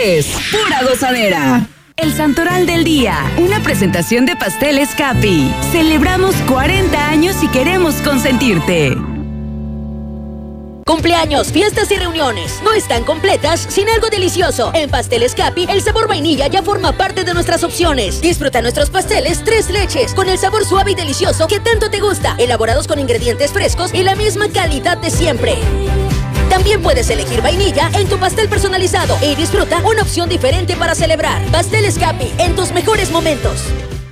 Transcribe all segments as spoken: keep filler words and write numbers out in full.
es pura gozadera. El Santoral del Día, una presentación de Pasteles Capi. Celebramos cuarenta años y queremos consentirte. Cumpleaños, fiestas y reuniones no están completas sin algo delicioso. En Pasteles Capi, el sabor vainilla ya forma parte de nuestras opciones. Disfruta nuestros pasteles tres leches con el sabor suave y delicioso que tanto te gusta, elaborados con ingredientes frescos y la misma calidad de siempre. También puedes elegir vainilla en tu pastel personalizado y disfruta una opción diferente para celebrar. Pasteles Capi, en tus mejores momentos.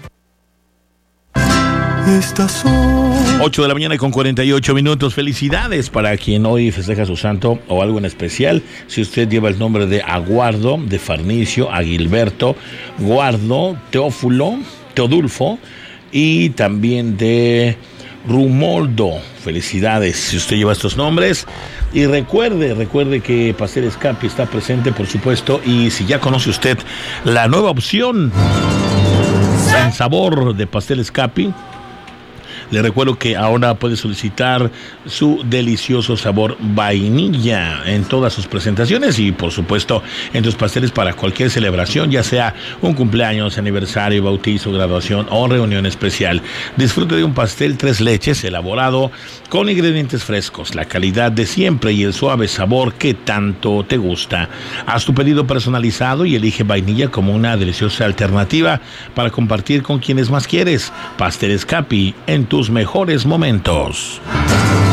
ocho de la mañana con cuarenta y ocho minutos. Felicidades para quien hoy festeja su santo o algo en especial. Si usted lleva el nombre de Aguardo, de Farnicio, Agilberto, Guardo, Teófulo, Teodulfo y también de Rumoldo. Felicidades si usted lleva estos nombres. Y recuerde, recuerde que Pasteles Capi está presente, por supuesto. Y si ya conoce usted la nueva opción en sabor de Pasteles Capi, le recuerdo que ahora puede solicitar su delicioso sabor vainilla en todas sus presentaciones y, por supuesto, en tus pasteles para cualquier celebración, ya sea un cumpleaños, aniversario, bautizo, graduación o reunión especial. Disfrute de un pastel tres leches elaborado con ingredientes frescos, la calidad de siempre y el suave sabor que tanto te gusta. Haz tu pedido personalizado y elige vainilla como una deliciosa alternativa para compartir con quienes más quieres. Pasteles Capi, en tus mejores momentos.